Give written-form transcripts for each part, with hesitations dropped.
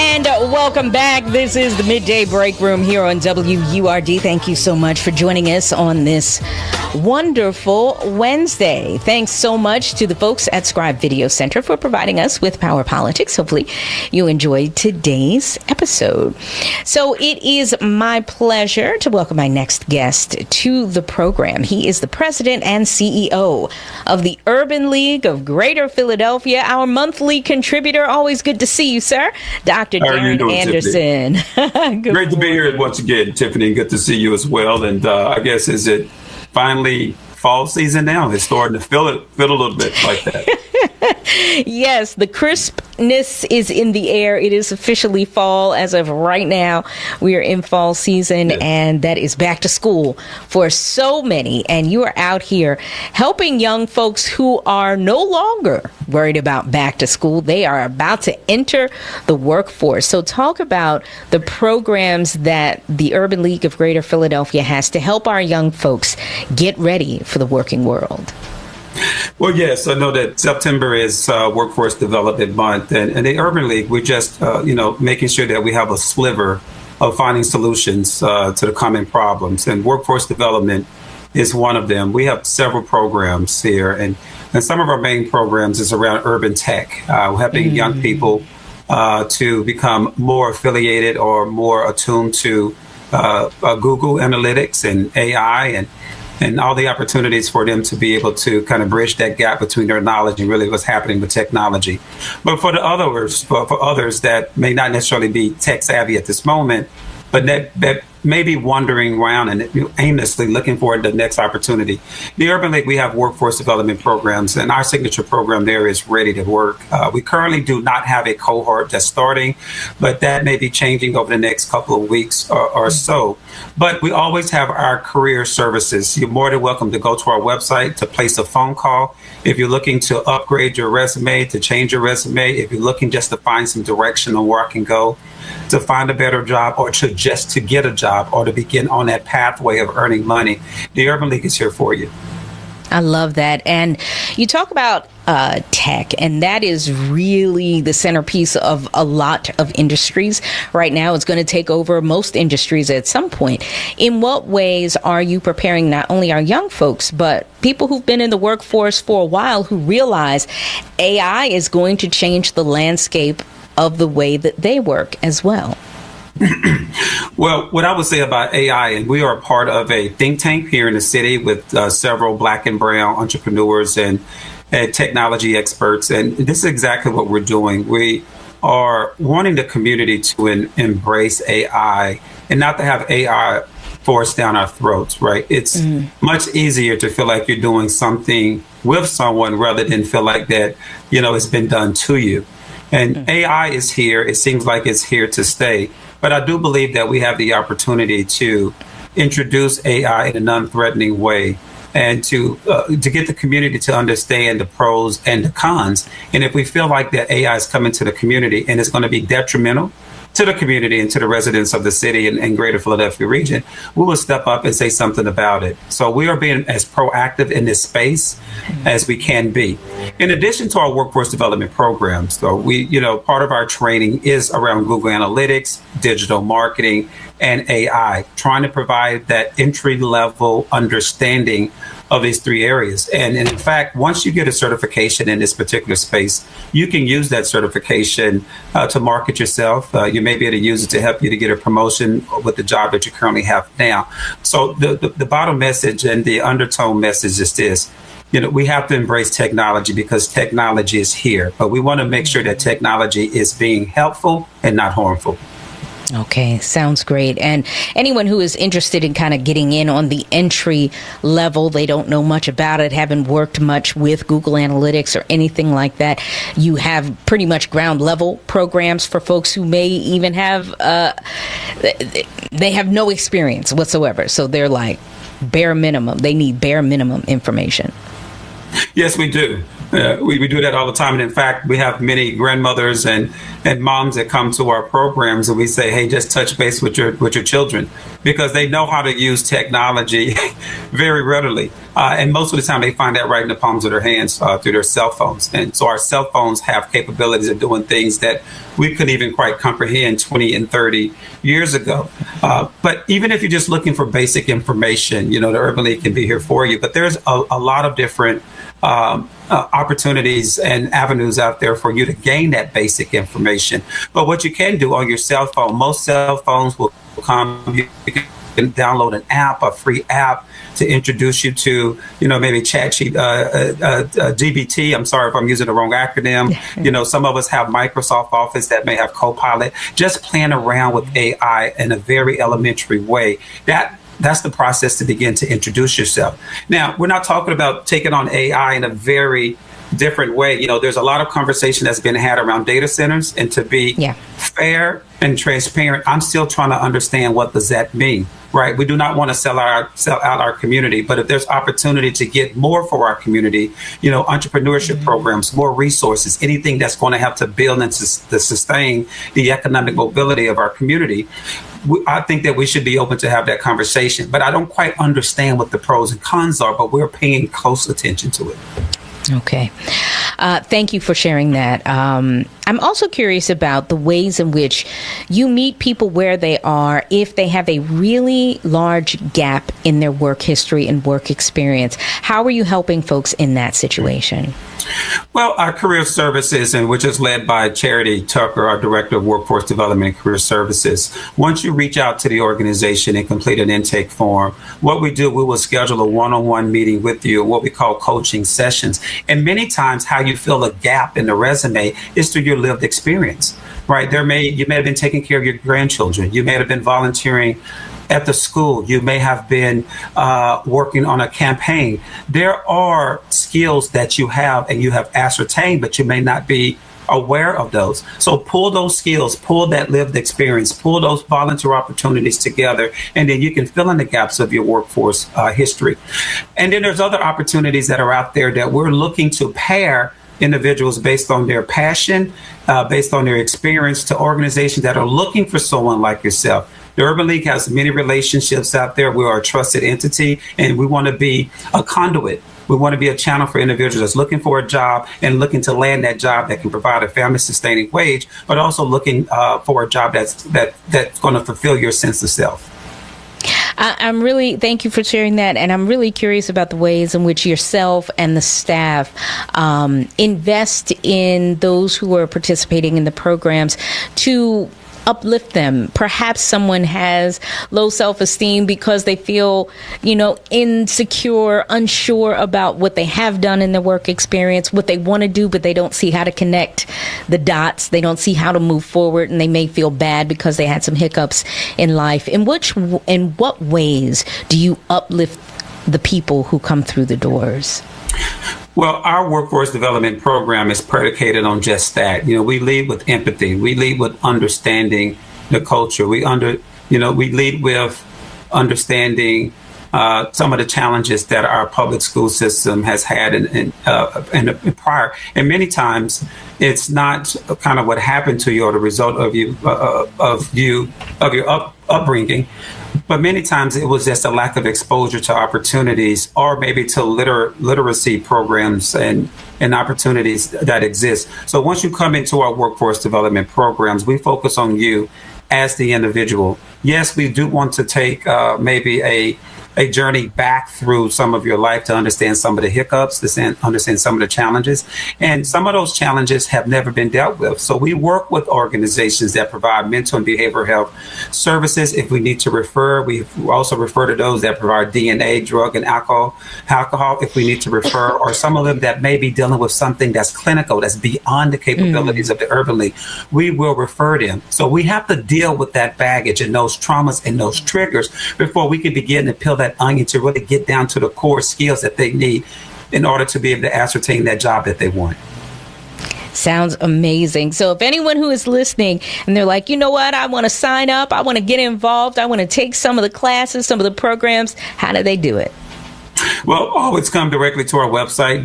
And welcome back. This is the Midday Break Room here on WURD. Thank you so much for joining us on this wonderful Wednesday. Thanks so much to the folks at Scribe Video Center for providing us with Power Politics. Hopefully you enjoyed today's episode. So it is my pleasure to welcome my next guest to the program. He is the president and CEO of the Urban League of Greater Philadelphia, our monthly contributor. Always good to see you, sir. Dr. Darren Anderson. Great to be here once again, Tiffany. Good to see you as well. And I guess, is it finally fall season now? It's starting to feel a little bit like that. Yes, the crispness is in the air. It is officially fall as of right now. We are in fall season, and that is back to school for so many. And you are out here helping young folks who are no longer worried about back to school. They are about to enter the workforce. So talk about the programs that the Urban League of Greater Philadelphia has to help our young folks get ready for the working world. Well, yes, I know that September is Workforce Development Month, and the Urban League, we're just, making sure that we have a sliver of finding solutions to the common problems, and workforce development is one of them. We have several programs here, and some of our main programs is around urban tech, helping young people to become more affiliated or more attuned to Google Analytics and AI and all the opportunities for them to be able to kind of bridge that gap between their knowledge and really what's happening with technology. But for others that may not necessarily be tech savvy at this moment, but that may be wandering around and aimlessly looking for the next opportunity. The Urban League, we have workforce development programs, and our signature program there is Ready to Work. We currently do not have a cohort that's starting, but that may be changing over the next couple of weeks or so. But we always have our career services. You're more than welcome to go to our website to place a phone call. If you're looking to upgrade your resume, to change your resume, if you're looking just to find some direction on where I can go, to find a better job, or to just to get a job, or to begin on that pathway of earning money, the Urban League is here for you. I love that. And you talk about tech, and that is really the centerpiece of a lot of industries right now. It's going to take over most industries at some point. In what ways are you preparing not only our young folks, but people who've been in the workforce for a while who realize AI is going to change the landscape of the way that they work as well? Well, what I would say about AI, and we are a part of a think tank here in the city with several Black and brown entrepreneurs and technology experts, and this is exactly what we're doing. We are wanting the community to embrace AI and not to have AI forced down our throats, right? It's much easier to feel like you're doing something with someone rather than feel like that, it's been done to you. And AI is here. It seems like it's here to stay. But I do believe that we have the opportunity to introduce AI in a non-threatening way and to get the community to understand the pros and the cons. And if we feel like that AI is coming to the community and it's going to be detrimental to the community and to the residents of the city and greater Philadelphia region, we will step up and say something about it. So we are being as proactive in this space as we can be. In addition to our workforce development programs, though, we, part of our training is around Google Analytics, digital marketing, and AI, trying to provide that entry-level understanding of these three areas. And in fact, once you get a certification in this particular space, you can use that certification to market yourself. You may be able to use it to help you to get a promotion with the job that you currently have now. So the bottom message and the undertone message is this. We have to embrace technology because technology is here, but we want to make sure that technology is being helpful and not harmful. Okay, sounds great. And anyone who is interested in kind of getting in on the entry level, they don't know much about it, haven't worked much with Google Analytics or anything like that, you have pretty much ground level programs for folks who may even have, they have no experience whatsoever. So they're like bare minimum. They need bare minimum information. Yes, we do. We do that all the time. And in fact, we have many grandmothers and moms that come to our programs and we say, hey, just touch base with your children because they know how to use technology very readily. And most of the time they find that right in the palms of their hands through their cell phones. And so our cell phones have capabilities of doing things that we couldn't even quite comprehend 20 and 30 years ago. But even if you're just looking for basic information, the Urban League can be here for you. But there's a lot of different opportunities and avenues out there for you to gain that basic information. But what you can do on your cell phone, most cell phones will come, you can download an app, a free app, to introduce you to, maybe GBT. I'm sorry if I'm using the wrong acronym. Some of us have Microsoft Office that may have Copilot. Just playing around with AI in a very elementary way. That's the process to begin to introduce yourself. Now, we're not talking about taking on AI in a very different way. There's a lot of conversation that's been had around data centers, and to be fair and transparent, I'm still trying to understand what does that mean, right? We do not want to sell out our community, but if there's opportunity to get more for our community, entrepreneurship programs, more resources, anything that's going to have to build and to sustain the economic mobility of our community, I think that we should be open to have that conversation. But I don't quite understand what the pros and cons are, but we're paying close attention to it. Okay. Thank you for sharing that. I'm also curious about the ways in which you meet people where they are if they have a really large gap in their work history and work experience. How are you helping folks in that situation? Well, our career services, and which is led by Charity Tucker, our Director of Workforce Development and Career Services. Once you reach out to the organization and complete an intake form, what we do, we will schedule a one-on-one meeting with you, what we call coaching sessions. And many times how you fill a gap in the resume is through your lived experience, right? You may have been taking care of your grandchildren. You may have been volunteering at the school. You may have been working on a campaign. There are skills that you have and you have ascertained, but you may not be aware of those. So pull those skills, pull that lived experience, pull those volunteer opportunities together, and then you can fill in the gaps of your workforce history. And then there's other opportunities that are out there that we're looking to pair individuals based on their passion, based on their experience, to organizations that are looking for someone like yourself. The Urban League has many relationships out there. We are a trusted entity, and we want to be a conduit. We want to be a channel for individuals that's looking for a job and looking to land that job that can provide a family-sustaining wage, but also looking for a job that's going to fulfill your sense of self. Thank you for sharing that. And I'm really curious about the ways in which yourself and the staff invest in those who are participating in the programs to uplift them. Perhaps someone has low self-esteem because they feel, insecure, unsure about what they have done in their work experience, what they want to do, but they don't see how to connect the dots. They don't see how to move forward, and they may feel bad because they had some hiccups in life. In what ways do you uplift the people who come through the doors? Well, our workforce development program is predicated on just that. We lead with empathy. We lead with understanding the culture. We lead with understanding some of the challenges that our public school system has had in prior. And many times, it's not kind of what happened to you or the result of your upbringing. But many times it was just a lack of exposure to opportunities, or maybe to literacy programs and opportunities that exist. So once you come into our workforce development programs, we focus on you as the individual. Yes, we do want to take maybe a journey back through some of your life to understand some of the hiccups, to understand some of the challenges. And some of those challenges have never been dealt with. So we work with organizations that provide mental and behavioral health services. If we need to refer, we also refer to those that provide DNA, drug, and alcohol if we need to refer, or some of them that may be dealing with something that's clinical, that's beyond the capabilities of the Urban League. We will refer them. So we have to deal with that baggage and those traumas and those triggers before we can begin to peel that onion to really get down to the core skills that they need in order to be able to ascertain that job that they want. Sounds amazing. So if anyone who is listening and they're like, you know what, I want to sign up, I want to get involved, I want to take some of the classes, some of the programs, how do they do it? Well, always come directly to our website,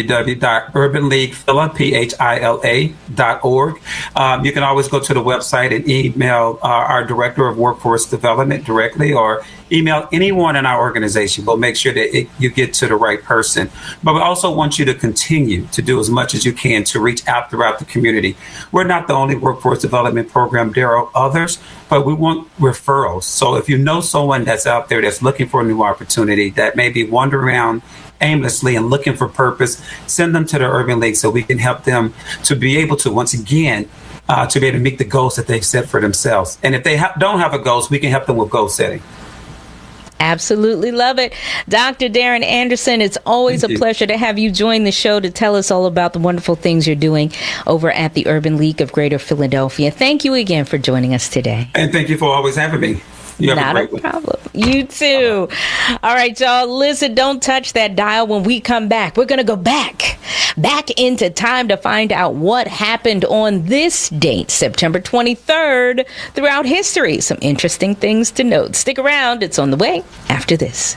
www.urbanleaguephila.org. You can always go to the website and email our Director of Workforce Development directly, or email anyone in our organization. We'll make sure that you get to the right person. But we also want you to continue to do as much as you can to reach out throughout the community. We're not the only workforce development program. There are others, but we want referrals. So if you know someone that's out there that's looking for a new opportunity, that may be wandering around aimlessly and looking for purpose, send them to the Urban League so we can help them to be able to, once again, to be able to meet the goals that they've set for themselves. And if they don't have a goals, we can help them with goal setting. Absolutely love it. Dr. Darren Anderson, it's always a pleasure to have you join the show to tell us all about the wonderful things you're doing over at the Urban League of Greater Philadelphia. Thank you again for joining us today. And thank you for always having me. Not a problem. You too. All right, y'all. Listen, don't touch that dial. When we come back, we're going to go back into time to find out what happened on this date, September 23rd, throughout history. Some interesting things to note. Stick around. It's on the way after this.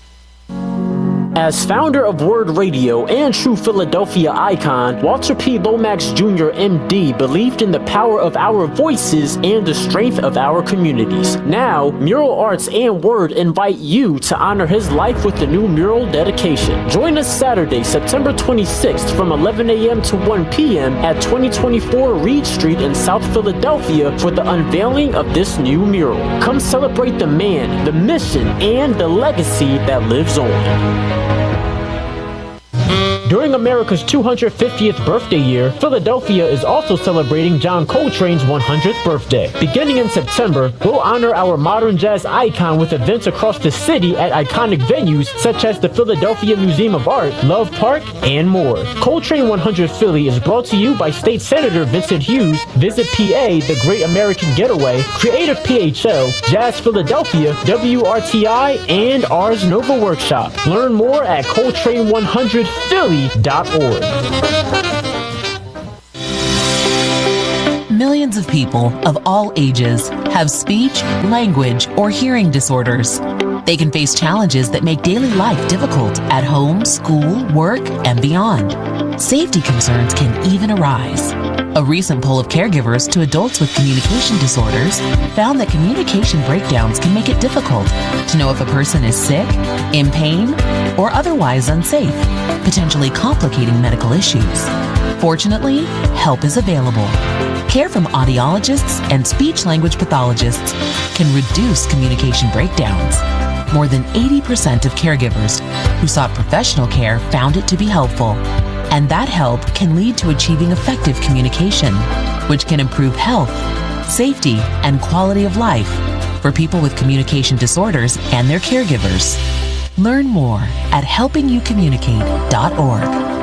As founder of Word Radio and true Philadelphia icon, Walter P. Lomax Jr., MD, believed in the power of our voices and the strength of our communities. Now, Mural Arts and Word invite you to honor his life with the new mural dedication. Join us Saturday, September 26th from 11 a.m. to 1 p.m. at 2024 Reed Street in South Philadelphia for the unveiling of this new mural. Come celebrate the man, the mission, and the legacy that lives on. During America's 250th birthday year, Philadelphia is also celebrating John Coltrane's 100th birthday. Beginning in September, we'll honor our modern jazz icon with events across the city at iconic venues such as the Philadelphia Museum of Art, Love Park, and more. Coltrane 100 Philly is brought to you by State Senator Vincent Hughes, Visit PA, The Great American Getaway, Creative PHO, Jazz Philadelphia, WRTI, and Ars Nova Workshop. Learn more at Coltrane100Philly.org. Millions of people of all ages have speech, language, or hearing disorders. They can face challenges that make daily life difficult at home, school, work, and beyond. Safety concerns can even arise. A recent poll of caregivers to adults with communication disorders found that communication breakdowns can make it difficult to know if a person is sick, in pain, or otherwise unsafe, potentially complicating medical issues. Fortunately, help is available. Care from audiologists and speech-language pathologists can reduce communication breakdowns. More than 80% of caregivers who sought professional care found it to be helpful. And that help can lead to achieving effective communication, which can improve health, safety, and quality of life for people with communication disorders and their caregivers. Learn more at helpingyoucommunicate.org.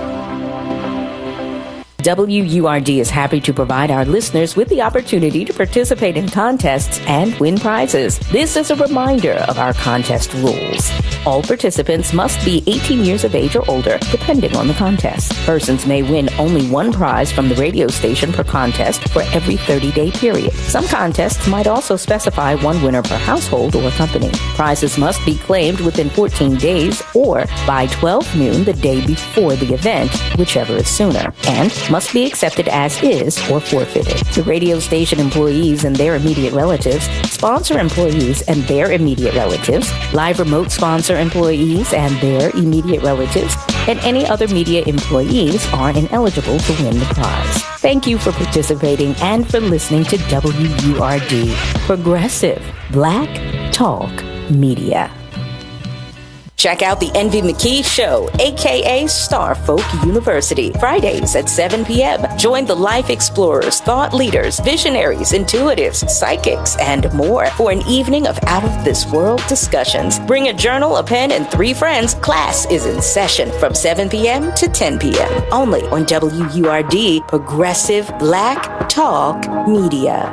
WURD is happy to provide our listeners with the opportunity to participate in contests and win prizes. This is a reminder of our contest rules. All participants must be 18 years of age or older, depending on the contest. Persons may win only one prize from the radio station per contest for every 30-day period. Some contests might also specify one winner per household or company. Prizes must be claimed within 14 days or by 12 noon the day before the event, whichever is sooner, and must be accepted as is or forfeited. The radio station employees and their immediate relatives, sponsor employees and their immediate relatives, live remote sponsor employees and their immediate relatives, and any other media employees are ineligible to win the prize. Thank you for participating and for listening to WURD, Progressive Black Talk Media. Check out the Envy McKee Show, a.k.a. Star Folk University, Fridays at 7 p.m. Join the life explorers, thought leaders, visionaries, intuitives, psychics, and more for an evening of out-of-this-world discussions. Bring a journal, a pen, and 3 friends. Class is in session from 7 p.m. to 10 p.m. Only on WURD, Progressive Black Talk Media.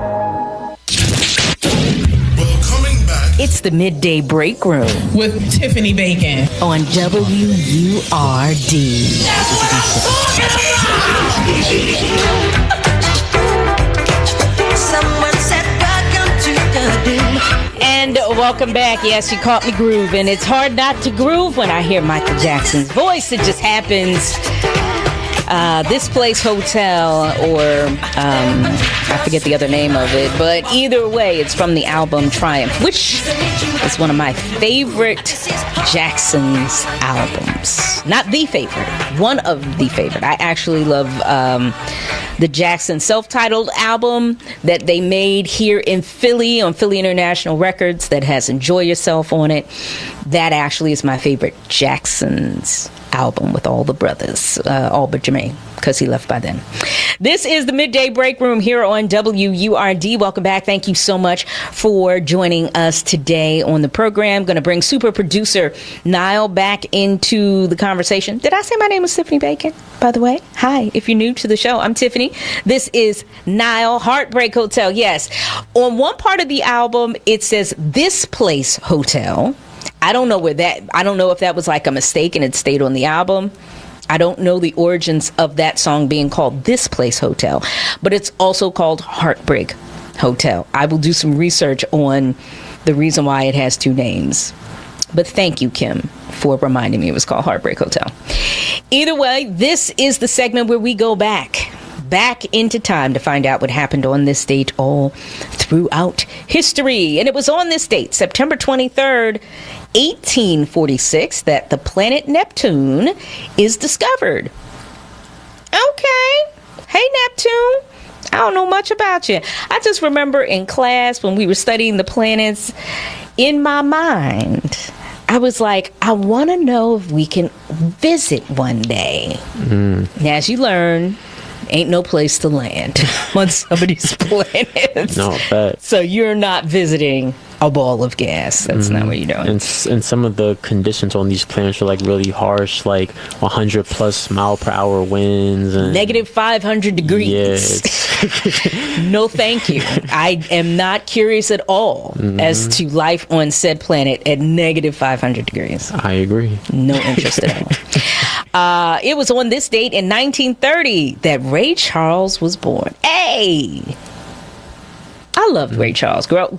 It's the Midday Break Room with Tiffany Bacon on WURD. And welcome back. Yes, you caught me grooving. It's hard not to groove when I hear Michael Jackson's voice. It just happens. This Place Hotel, or I forget the other name of it, but either way, it's from the album Triumph, which is one of my favorite Jackson's albums. Not the favorite, one of the favorite. I actually love the Jackson self-titled album that they made here in Philly on Philly International Records that has Enjoy Yourself on it. That actually is my favorite Jackson's album with all the brothers, all but Jermaine, because he left by then. This is the Midday Break Room here on WURD. Welcome back. Thank you so much for joining us today on the program. Going to bring super producer Niall back into the conversation. Did I say my name is Tiffany Bacon, by the way? Hi, if you're new to the show, I'm Tiffany. This is Niall, Heartbreak Hotel. Yes, on one part of the album, it says This Place Hotel. I don't know if that was like a mistake and it stayed on the album. I don't know the origins of that song being called This Place Hotel, but it's also called Heartbreak Hotel. I will do some research on the reason why it has two names. But thank you, Kim, for reminding me it was called Heartbreak Hotel. Either way, this is the segment where we go back into time to find out what happened on this date all throughout history. And it was on this date, September 23rd, 1846, that the planet Neptune is discovered. Okay. Hey, Neptune. I don't know much about you. I just remember in class when we were studying the planets, in my mind, I was like, I want to know if we can visit one day. And as you learn, ain't no place to land on some of these planets. No, but so you're not visiting a ball of gas. That's not what you're doing. And some of the conditions on these planets are like really harsh, like 100 plus mile per hour winds and negative 500 degrees. Yeah, no, thank you. I am not curious at all as to life on said planet at negative 500 degrees. I agree. No interest at all. It was on this date in 1930 that Ray Charles was born. Hey! I loved Ray Charles.